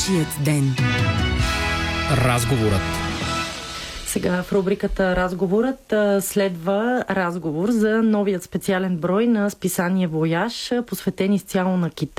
Вашият ден. Разговорът. Сега в рубриката Разговорът следва разговор за новият специален брой на списание Вояж, посветен изцяло на Китай.